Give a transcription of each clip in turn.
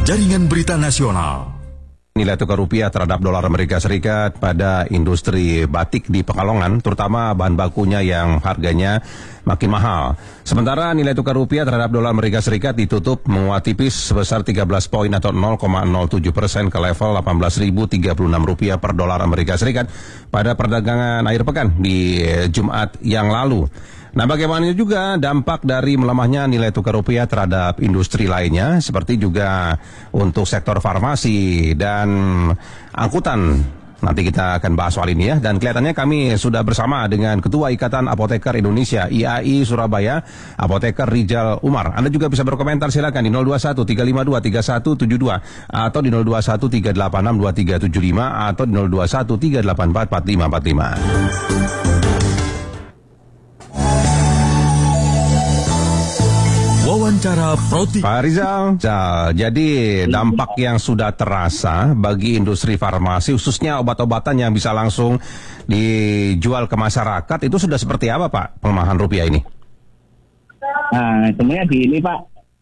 Jaringan Berita Nasional. Nilai tukar rupiah terhadap dolar Amerika Serikat pada industri batik di Pekalongan, terutama bahan bakunya yang harganya makin mahal. Sementara nilai tukar rupiah terhadap dolar Amerika Serikat ditutup menguat tipis sebesar 13 poin atau 0,07% ke level Rp18.036 per dolar Amerika Serikat pada perdagangan akhir pekan di Jumat yang lalu. Nah, bagaimana juga dampak dari melemahnya nilai tukar rupiah terhadap industri lainnya, seperti juga untuk sektor farmasi dan angkutan. Nanti kita akan bahas soal ini ya. Dan kelihatannya kami sudah bersama dengan Ketua Ikatan Apoteker Indonesia IAI Surabaya, Apoteker Rijal Umar. Anda juga bisa berkomentar, silakan di 021 352 3172 atau di 021 386 2375 atau di 021 384 4545. Wawancara Proti. Pak Rizal, jadi dampak yang sudah terasa bagi industri farmasi, khususnya obat-obatan yang bisa langsung dijual ke masyarakat, itu sudah seperti apa Pak pelemahan rupiah ini? Nah, sebenarnya ini Pak,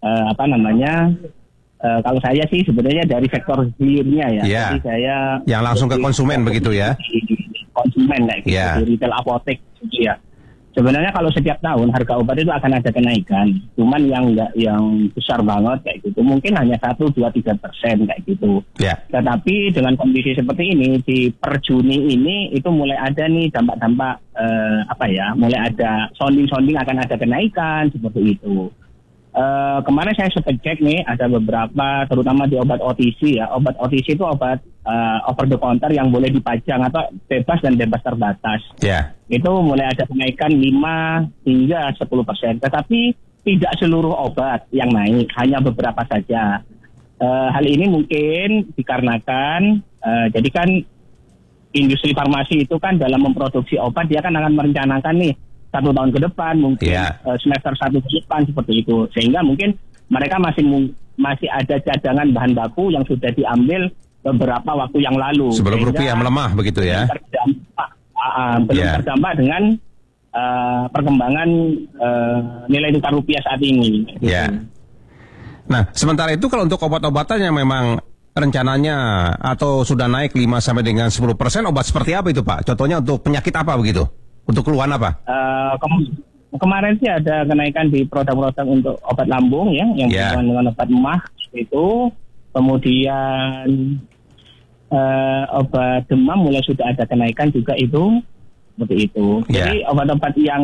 kalau saya sih sebenarnya dari sektor hilirnya ya. Yeah. Jadi saya yang langsung ke konsumen begitu ya? Konsumen kayak gitu, Yeah. di retail apotek gitu ya. Sebenarnya kalau setiap tahun harga obat itu akan ada kenaikan, cuman yang besar banget kayak gitu, mungkin hanya 1-2-3% kayak gitu. Yeah. Tetapi dengan kondisi seperti ini di per Juni ini itu mulai ada nih dampak-dampak mulai ada sounding akan ada kenaikan seperti itu. Kemarin saya sempat cek nih, ada beberapa terutama di obat OTC ya. Obat OTC itu obat over the counter yang boleh dipajang atau bebas dan bebas terbatas. Yeah. Itu mulai ada kenaikan 5 hingga 10%. Tetapi tidak seluruh obat yang naik, hanya beberapa saja. Hal ini mungkin dikarenakan jadi kan industri farmasi itu kan dalam memproduksi obat dia kan akan merencanakan nih 1 tahun ke depan, mungkin semester 1 ke depan seperti itu. Sehingga mungkin mereka masih ada cadangan bahan baku yang sudah diambil beberapa waktu yang lalu. Sebelum rupiah melemah begitu ya? Belum terdampak dengan perkembangan nilai tukar rupiah saat ini. Gitu. Yeah. Nah, sementara itu kalau untuk obat-obatan yang memang rencananya atau sudah naik 5 sampai dengan 10%, obat seperti apa itu Pak? Contohnya untuk penyakit apa begitu? Untuk keluhan apa? Kemarin sih ada kenaikan di produk-produk untuk obat lambung ya, yang berhubungan dengan obat emah itu. Kemudian obat demam mulai sudah ada kenaikan juga itu, seperti itu. Jadi obat-obat yang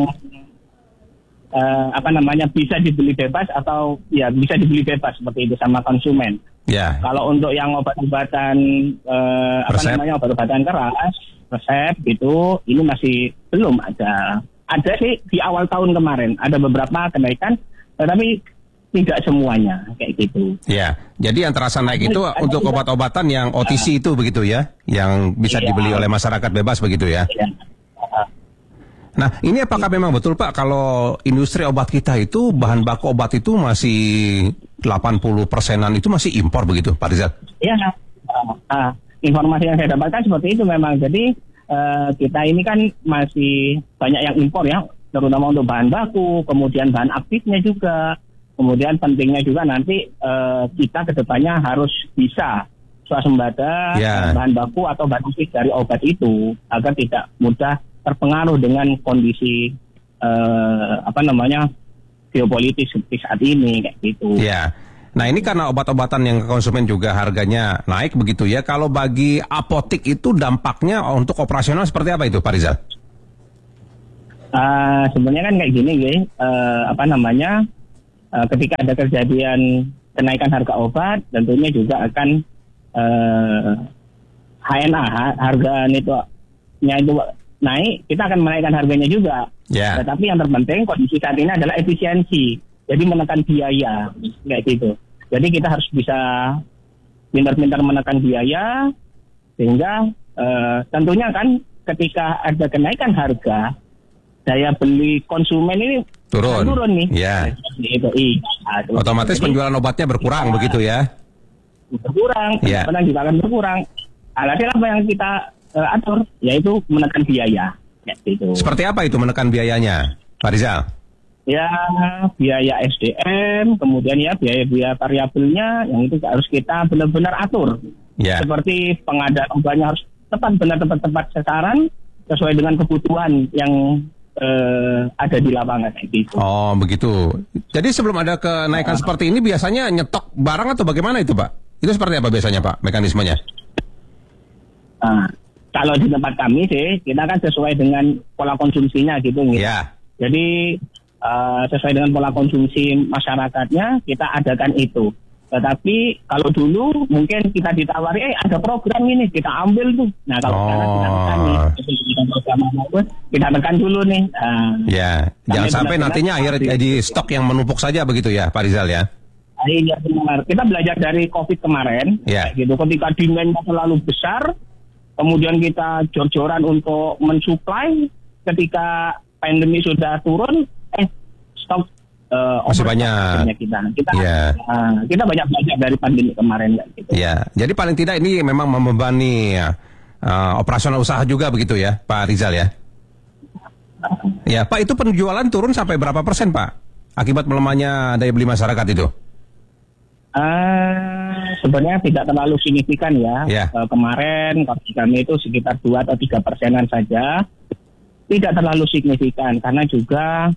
bisa dibeli bebas atau ya bisa dibeli bebas seperti itu sama konsumen. Kalau untuk yang obat-obatan obat-obatan keras, resep gitu, ini masih belum ada. Ada sih di awal tahun kemarin ada beberapa kenaikan, tetapi tidak semuanya kayak gitu. Ya, jadi yang terasa naik itu untuk obat-obatan yang OTC itu begitu ya, yang bisa dibeli oleh masyarakat bebas begitu ya. Nah, ini apakah memang betul Pak kalau industri obat kita itu bahan baku obat itu masih 80%-an itu masih impor begitu, Pak Rizal? Iya. Informasi yang saya dapatkan seperti itu memang. Jadi kita ini kan masih banyak yang impor ya, terutama untuk bahan baku, kemudian bahan aktifnya juga. Kemudian pentingnya juga nanti kita kedepannya harus bisa swasembada bahan baku atau bahan aktif dari obat itu agar tidak mudah terpengaruh dengan kondisi geopolitis seperti saat ini kayak gitu. Ya. Nah, ini karena obat-obatan yang ke konsumen juga harganya naik begitu ya. Kalau bagi apotik itu dampaknya untuk operasional seperti apa itu Pak Rizal? Sebenarnya kan kayak gini ketika ada kejadian kenaikan harga obat, tentunya juga akan HNA, harga nitonya itu naik, kita akan menaikkan harganya juga. Tetapi yang terpenting kondisi saat ini adalah efisiensi, jadi menekan biaya kayak gitu. Jadi kita harus bisa pintar-pintar menekan biaya, sehingga tentunya kan ketika ada kenaikan harga, daya beli konsumen ini turun nih. Otomatis penjualan obatnya berkurang begitu ya? Berkurang, pendapatan juga akan berkurang. Alhasil apa yang kita atur, yaitu menekan biaya. Gitu. Seperti apa itu menekan biayanya, Pak Rizal? Ya, biaya SDM, kemudian ya biaya-biaya variabelnya yang itu harus kita benar-benar atur. Ya. Seperti pengadaan obatnya harus tepat sasaran sesuai dengan kebutuhan yang ada di lapangan gitu. Oh, begitu. Jadi sebelum ada kenaikan seperti ini biasanya nyetok barang atau bagaimana itu, Pak? Itu seperti apa biasanya, Pak, mekanismenya? Nah, kalau di tempat kami sih, kita kan sesuai dengan pola konsumsinya gitu. Ya. Jadi sesuai dengan pola konsumsi masyarakatnya, kita adakan itu. Tetapi kalau dulu mungkin kita ditawari, ada program ini, kita ambil tuh. Nah kalau sekarang kita tekan nih, kita tekan dulu nih. Ya, jangan sampai nantinya akhirnya di stok yang menumpuk saja begitu ya, Pak Rizal ya? Iya benar. Kita belajar dari COVID kemarin, gitu. Ketika demand-nya terlalu besar, kemudian kita jor-joran untuk mensuplai, ketika pandemi sudah turun, stok masih banyak. Kita banyak belajar dari pandemi kemarin gitu. Ya, jadi paling tidak ini memang membebani operasional usaha juga begitu ya, Pak Rizal ya. Ya, Pak, itu penjualan turun sampai berapa persen, Pak? Akibat melemahnya daya beli masyarakat itu? Sebenarnya tidak terlalu signifikan ya. Kemarin kami itu sekitar 2 atau 3% saja. Tidak terlalu signifikan karena juga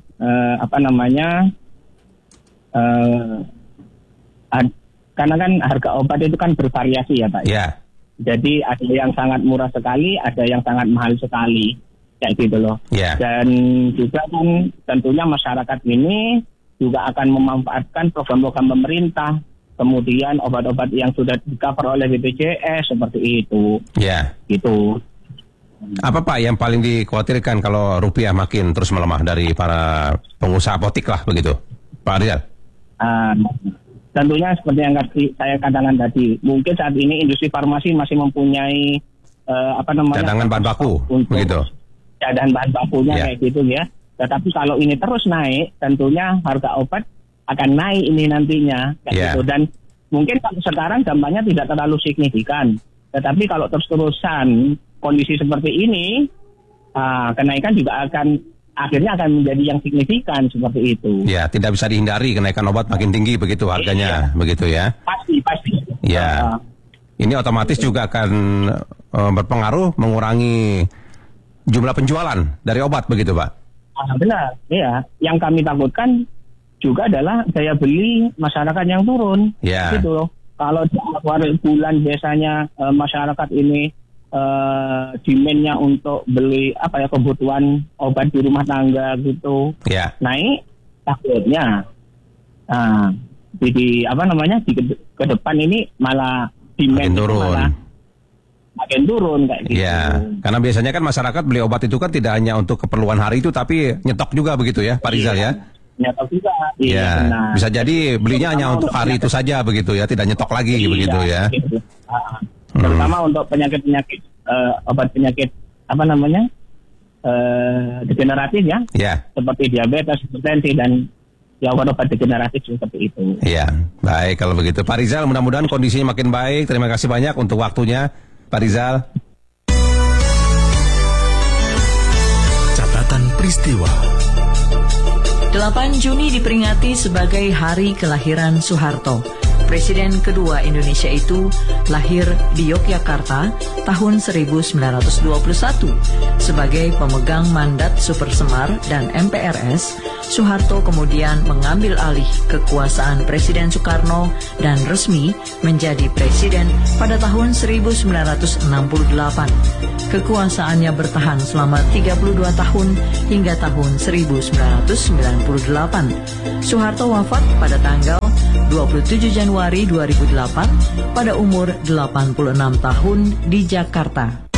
karena kan harga obat itu kan bervariasi ya Pak. Yeah. Jadi ada yang sangat murah sekali, ada yang sangat mahal sekali, kayak gitu loh. Yeah. Dan juga kan tentunya masyarakat ini juga akan memanfaatkan program-program pemerintah, kemudian obat-obat yang sudah di-cover oleh BPJS seperti itu. Ya. Gitu. Apa Pak yang paling dikhawatirkan kalau rupiah makin terus melemah dari para pengusaha apotik lah begitu, Pak Rizal? Tentunya seperti yang saya katakan tadi, mungkin saat ini industri farmasi masih mempunyai cadangan bahan baku, begitu. Cadangan bahan bakunya kayak gitu ya. Tetapi kalau ini terus naik, tentunya harga obat akan naik ini nantinya, kayak gitu. Dan mungkin kalau sekarang dampaknya tidak terlalu signifikan. Tetapi kalau terus-terusan kondisi seperti ini, kenaikan juga akhirnya akan menjadi yang signifikan seperti itu. Ya, tidak bisa dihindari kenaikan obat makin tinggi begitu harganya, begitu ya? Pasti. Ya, ini otomatis juga akan berpengaruh mengurangi jumlah penjualan dari obat begitu, Pak? Benar, ya. Yang kami takutkan juga adalah daya beli masyarakat yang turun, gitu loh. Kalau di awal bulan biasanya masyarakat ini demand-nya untuk beli kebutuhan obat di rumah tangga gitu naik, takutnya di ke depan ini malah demand makin turun kayak gitu. Ya, karena biasanya kan masyarakat beli obat itu kan tidak hanya untuk keperluan hari itu tapi nyetok juga begitu ya, Pak Rizal ya. Nyetok juga. Iya, bisa jadi belinya hanya untuk hari itu saja begitu ya, tidak nyetok lagi begitu ya. Gitu. Terutama untuk penyakit-penyakit obat penyakit degeneratif ya. Seperti diabetes, hipertensi dan obat-obat degeneratif seperti itu. Iya, baik kalau begitu. Pak Rizal, mudah-mudahan kondisinya makin baik. Terima kasih banyak untuk waktunya, Pak Rizal. Catatan peristiwa. 8 Juni diperingati sebagai hari kelahiran Soeharto. Presiden kedua Indonesia itu lahir di Yogyakarta tahun 1921. Sebagai pemegang mandat Super Semar dan MPRS, Soeharto kemudian mengambil alih kekuasaan Presiden Soekarno dan resmi menjadi presiden pada tahun 1968. Kekuasaannya bertahan selama 32 tahun hingga tahun 1998. Soeharto wafat pada tanggal 27 Januari 2008 pada umur 86 tahun di Jakarta.